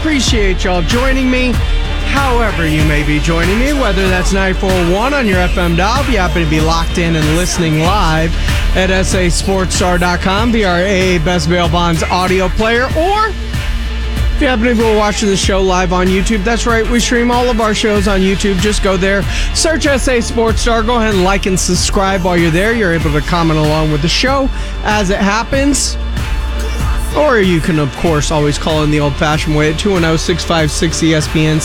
Appreciate y'all joining me. However you may be joining me, whether that's 94.1 on your FM dial, if you happen to be locked in and listening live at sasportstar.com via our AA Best Bail Bonds audio player, or if you happen to be watching the show live on YouTube, that's right, we stream all of our shows on YouTube. Just go there, search SA Sports Star, go ahead and like and subscribe while you're there. You're able to comment along with the show as it happens. Or you can, of course, always call in the old-fashioned way at 210-656-ESPN,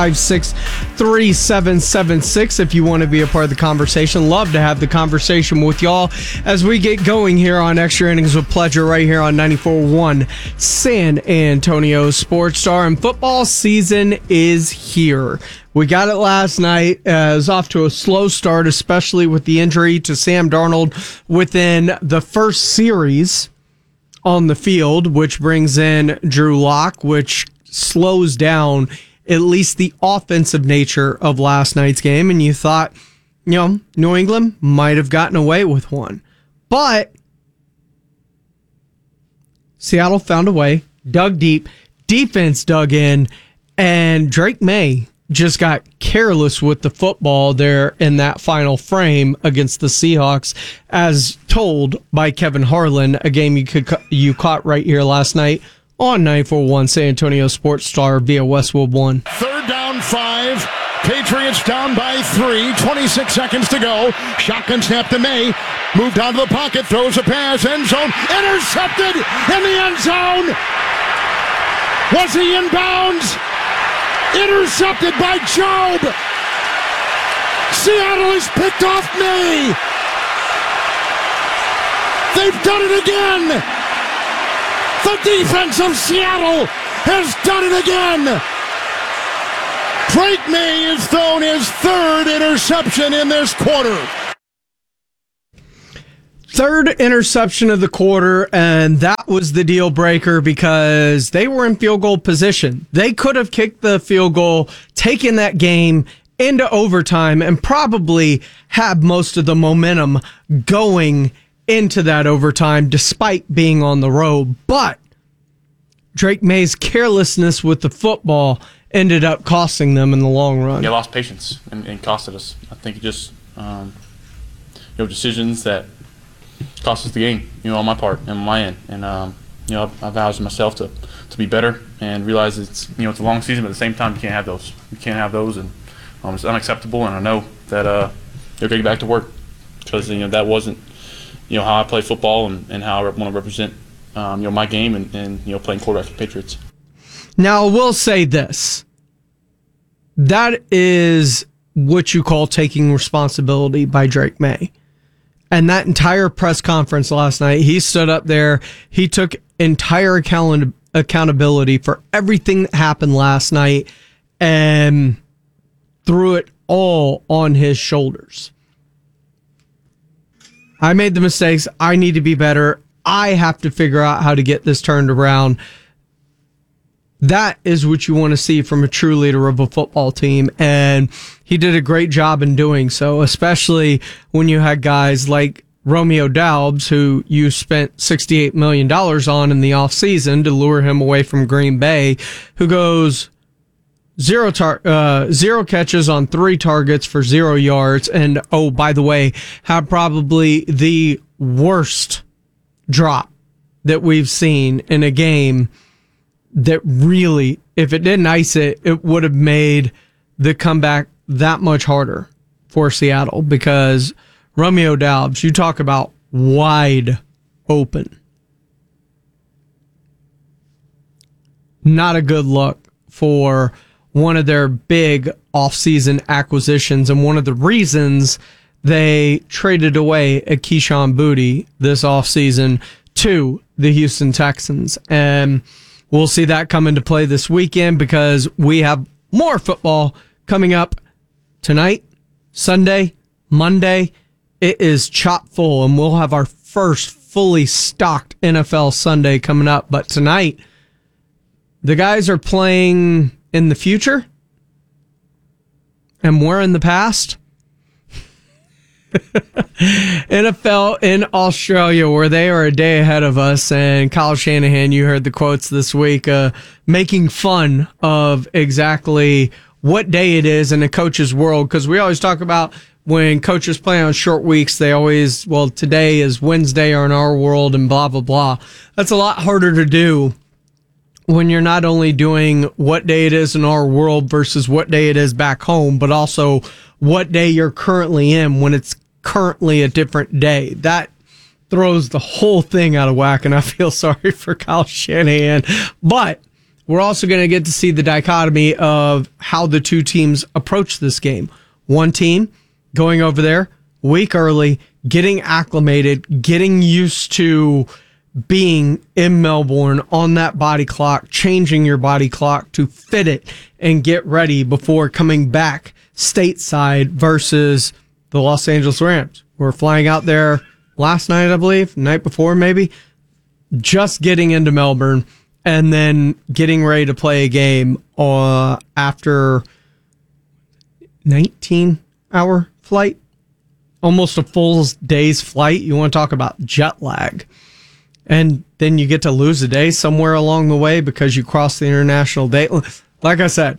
656-3776 if you want to be a part of the conversation. Love to have the conversation with y'all as we get going here on Extra Innings with Pleasure right here on 94.1 San Antonio Sports Star. And football season is here. We got it last night. It was off to a slow start, especially with the injury to Sam Darnold within the first series on the field, which brings in Drew Lock, which slows down at least the offensive nature of last night's game. And you thought, New England might have gotten away with one. But Seattle found a way, dug deep, defense dug in, and Drake May just got careless with the football there in that final frame against the Seahawks, as told by Kevin Harlan, a game you caught right here last night on 94.1 San Antonio Sports Star via Westwood One. 3rd down 5. Patriots down by 3. 26 seconds to go. Shotgun snap to May. Moved out of the pocket. Throws a pass. End zone. Intercepted in the end zone. Was he in bounds? Intercepted by Job. Seattle has picked off May. They've done it again. The defense of Seattle has done it again. Drake May has thrown his 3rd interception in this quarter. 3rd interception of the quarter, and that was the deal breaker because they were in field goal position. They could have kicked the field goal, taken that game into overtime, and probably had most of the momentum going into that overtime despite being on the road. But Drake May's carelessness with the football ended up costing them in the long run. They lost patience and costed us. I think it just decisions that cost us the game, on my part and on my end. And I vowed to myself to be better and realize it's it's a long season, but at the same time you can't have those. You can't have those, and it's unacceptable. And I know that they're getting back to work because that wasn't how I play football and how I want to represent my game and playing quarterback for the Patriots. Now, I will say this. That is what you call taking responsibility by Drake May. And that entire press conference last night, he stood up there. He took entire accountability for everything that happened last night and threw it all on his shoulders. I made the mistakes. I need to be better. I have to figure out how to get this turned around. That is what you want to see from a true leader of a football team. And he did a great job in doing so, especially when you had guys like Romeo Doubs, who you spent $68 million on in the offseason to lure him away from Green Bay, who goes zero catches on 3 targets for 0 yards. And, oh, by the way, had probably the worst drop that we've seen in a game that really, if it didn't ice it, it would have made the comeback that much harder for Seattle, because Romeo Doubs, you talk about wide open. Not a good look for one of their big offseason acquisitions, and one of the reasons they traded away a Keyshawn Boutte this offseason to the Houston Texans. And we'll see that come into play this weekend, because we have more football coming up tonight, Sunday, Monday. It is chock full, and we'll have our first fully stocked NFL Sunday coming up. But tonight, the guys are playing in the future, and we're in the past. NFL in Australia, where they are a day ahead of us, and Kyle Shanahan, you heard the quotes this week, making fun of exactly what day it is in a coach's world, because we always talk about when coaches play on short weeks, they always, well, today is Wednesday or in our world and blah, blah, blah. That's a lot harder to do when you're not only doing what day it is in our world versus what day it is back home, but also what day you're currently in when it's currently a different day. That throws the whole thing out of whack, and I feel sorry for Kyle Shanahan. But we're also going to get to see the dichotomy of how the two teams approach this game. One team going over there a week early, getting acclimated, getting used to being in Melbourne on that body clock, changing your body clock to fit it and get ready before coming back stateside, versus the Los Angeles Rams. We're flying out there last night, I believe, night before maybe, just getting into Melbourne and then getting ready to play a game after 19-hour flight, almost a full day's flight. You want to talk about jet lag. And then you get to lose a day somewhere along the way because you cross the international date. Like I said,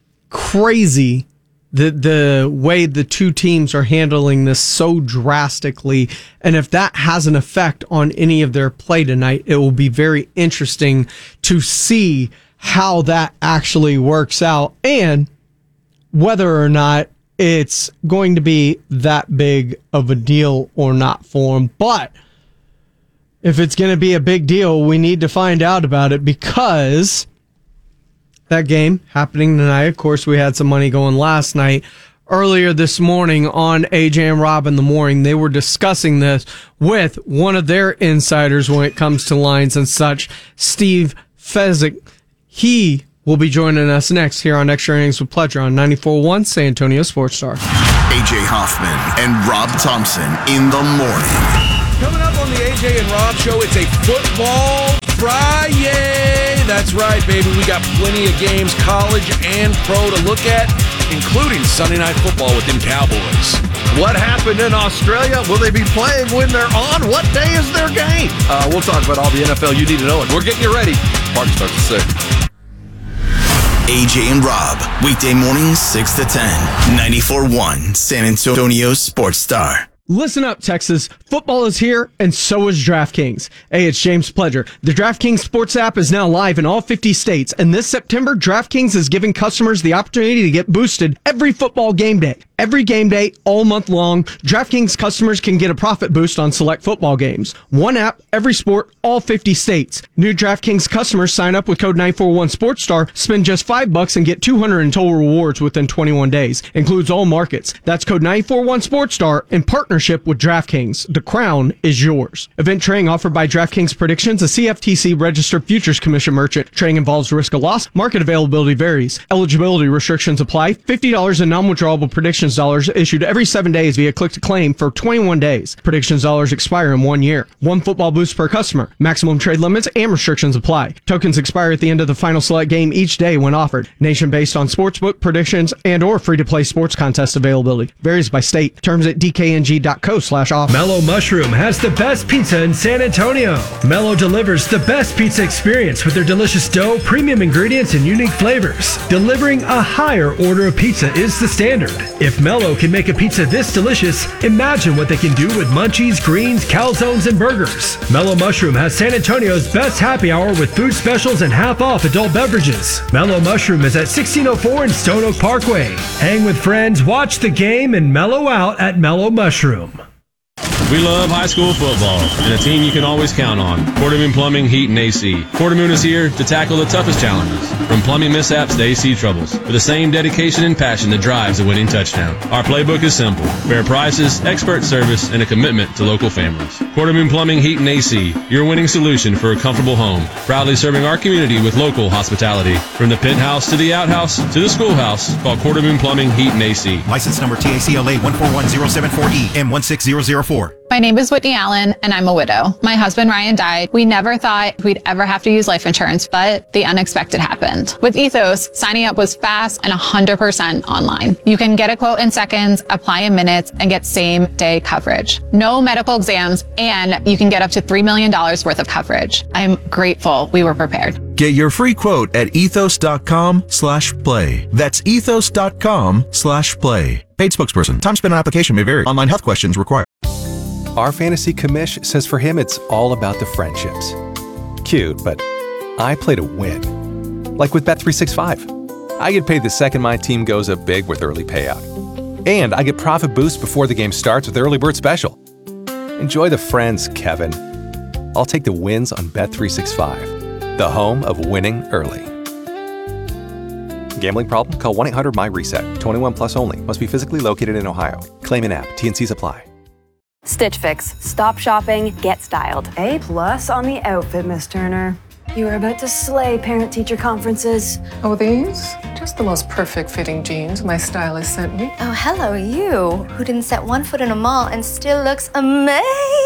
crazy the way the two teams are handling this so drastically. And if that has an effect on any of their play tonight, it will be very interesting to see how that actually works out and whether or not it's going to be that big of a deal or not for them. But if it's going to be a big deal, we need to find out about it, because that game happening tonight, of course, we had some money going last night. Earlier this morning on AJ and Rob in the morning, they were discussing this with one of their insiders when it comes to lines and such, Steve Fezzik. He will be joining us next here on Extra Innings with Pleasure on 94.1 San Antonio Sports Star. AJ Hoffman and Rob Thompson in the morning. Coming up on the AJ and Rob Show, it's a Football Friday. That's right, baby. We got plenty of games, college and pro, to look at, including Sunday Night Football with them Cowboys. What happened in Australia? Will they be playing when they're on? What day is their game? We'll talk about all the NFL you need to know, and we're getting you ready. Party starts at 6. AJ and Rob, weekday mornings 6 to 10, 94.1 San Antonio Sports Star. Listen up, Texas. Football is here, and so is DraftKings. Hey, it's James Pledger. The DraftKings Sports app is now live in all 50 states, and this September, DraftKings is giving customers the opportunity to get boosted every football game day. Every game day, all month long, DraftKings customers can get a profit boost on select football games. One app, every sport, all 50 states. New DraftKings customers sign up with code 941SportsStar, spend just $5 and get $200 in total rewards within 21 days. Includes all markets. That's code 941SportsStar in partnership with DraftKings. The crown is yours. Event trading offered by DraftKings Predictions, a CFTC registered futures commission merchant. Trading involves risk of loss. Market availability varies. Eligibility restrictions apply. $50 in non-withdrawable predictions dollars issued every 7 days via click to claim for 21 days. Predictions dollars expire in 1 year. One football boost per customer. Maximum trade limits and restrictions apply. Tokens expire at the end of the final select game each day when offered. Nation based on sportsbook predictions and or free-to-play sports contest availability. Varies by state. Terms at dkng.co/offer. Mellow Mushroom has the best pizza in San Antonio. Mellow delivers the best pizza experience with their delicious dough, premium ingredients, and unique flavors. Delivering a higher order of pizza is the standard. If Mellow can make a pizza this delicious, imagine what they can do with munchies, greens, calzones, and burgers. Mellow Mushroom has San Antonio's best happy hour with food specials and half-off adult beverages. Mellow Mushroom is at 1604 in Stone Oak Parkway. Hang with friends, watch the game, and mellow out at Mellow Mushroom. We love high school football and a team you can always count on. Quartermoon Plumbing, Heat, and AC. Quartermoon is here to tackle the toughest challenges, from plumbing mishaps to AC troubles, with the same dedication and passion that drives a winning touchdown. Our playbook is simple: fair prices, expert service, and a commitment to local families. Quartermoon Plumbing, Heat, and AC, your winning solution for a comfortable home. Proudly serving our community with local hospitality. From the penthouse to the outhouse to the schoolhouse, call Quartermoon Plumbing, Heat, and AC. License number TACLA 141074E M16004. My name is Whitney Allen, and I'm a widow. My husband, Ryan, died. We never thought we'd ever have to use life insurance, but the unexpected happened. With Ethos, signing up was fast and 100% online. You can get a quote in seconds, apply in minutes, and get same-day coverage. No medical exams, and you can get up to $3 million worth of coverage. I'm grateful we were prepared. Get your free quote at ethos.com/play. That's ethos.com/play. Paid spokesperson. Time spent on application may vary. Online health questions required. Our fantasy commish says for him it's all about the friendships. Cute, but I play to win. Like with Bet365. I get paid the second my team goes up big with early payout. And I get profit boost before the game starts with Early Bird Special. Enjoy the friends, Kevin. I'll take the wins on Bet365, the home of winning early. Gambling problem? Call 1-800-MY-RESET. 21 plus only. Must be physically located in Ohio. Claim in app. T&Cs apply. Stitch Fix. Stop shopping, get styled. A+ on the outfit, Miss Turner. You are about to slay parent-teacher conferences. Oh, these? Just the most perfect fitting jeans my stylist sent me. Oh, hello, you, who didn't set one foot in a mall and still looks amazing.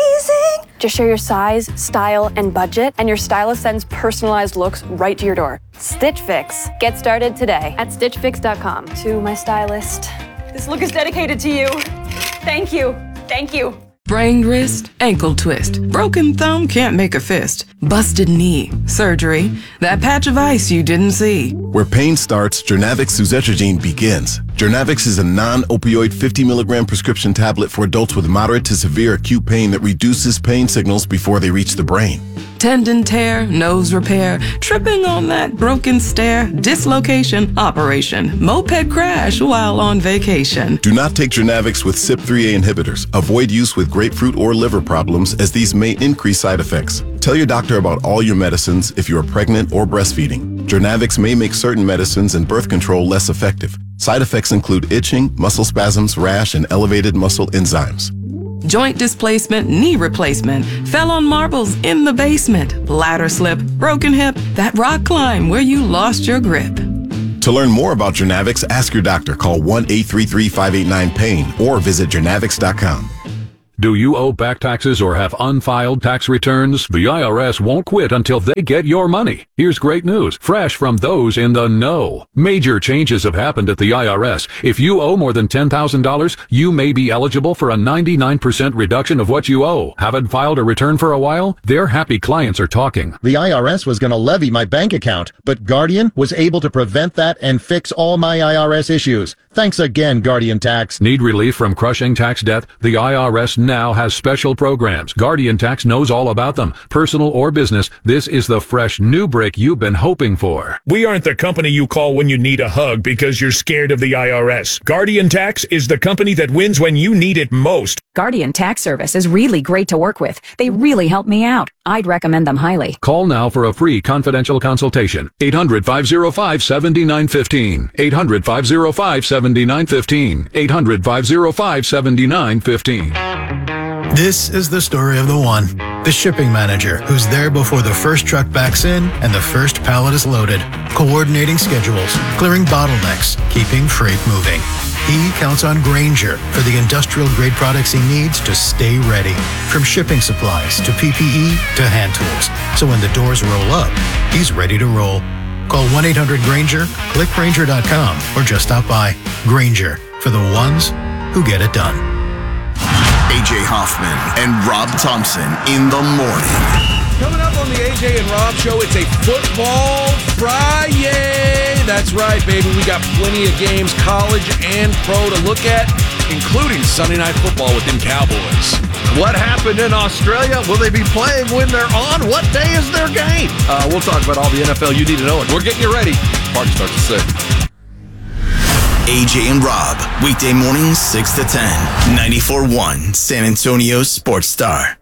Just share your size, style, and budget, and your stylist sends personalized looks right to your door. Stitch Fix. Get started today at StitchFix.com. To my stylist. This look is dedicated to you. Thank you. Thank you. Sprained wrist, ankle twist, broken thumb can't make a fist, busted knee, surgery, that patch of ice you didn't see. Where pain starts, Journavx suzetrigine begins. Journavx is a non-opioid 50 milligram prescription tablet for adults with moderate to severe acute pain that reduces pain signals before they reach the brain. Tendon tear, nose repair, tripping on that broken stair, dislocation, operation, moped crash while on vacation. Do not take Journavx with CYP3A inhibitors. Avoid use with grapefruit or liver problems, as these may increase side effects. Tell your doctor about all your medicines if you are pregnant or breastfeeding. Journavx may make certain medicines and birth control less effective. Side effects include itching, muscle spasms, rash, and elevated muscle enzymes. Joint displacement, knee replacement, fell on marbles in the basement, ladder slip, broken hip, that rock climb where you lost your grip. To learn more about Journavx, ask your doctor. Call 1-833-589-PAIN or visit journavx.com. Do you owe back taxes or have unfiled tax returns? The IRS won't quit until they get your money. Here's great news, fresh from those in the know. Major changes have happened at the IRS. If you owe more than $10,000, you may be eligible for a 99% reduction of what you owe. Haven't filed a return for a while? Their happy clients are talking. The IRS was going to levy my bank account, but Guardian was able to prevent that and fix all my IRS issues. Thanks again, Guardian Tax. Need relief from crushing tax debt? The IRS now has special programs. Guardian Tax knows all about them. Personal or business, this is the fresh new break you've been hoping for. We aren't the company you call when you need a hug because you're scared of the IRS. Guardian Tax is the company that wins when you need it most. Guardian Tax Service is really great to work with. They really help me out. I'd recommend them highly. Call now for a free confidential consultation. 800-505-7915. 800-505-7915. 800-505-7915. This is the story of the one, the shipping manager, who's there before the first truck backs in and the first pallet is loaded, coordinating schedules, clearing bottlenecks, keeping freight moving. He counts on Grainger for the industrial-grade products he needs to stay ready, from shipping supplies to PPE to hand tools. So when the doors roll up, he's ready to roll. Call 1-800-GRAINGER, click Grainger.com, or just stop by. Grainger, for the ones who get it done. AJ Hoffman and Rob Thompson in the morning. Coming up on the AJ and Rob Show, it's a Football Friday. That's right, baby. We got plenty of games, college and pro, to look at, including Sunday Night Football with them Cowboys. What happened in Australia? Will they be playing when they're on? What day is their game? We'll talk about all the NFL you need to know, and we're getting you ready. Party starts at 6. AJ and Rob, weekday mornings 6 to 10, 94.1 San Antonio Sports Star.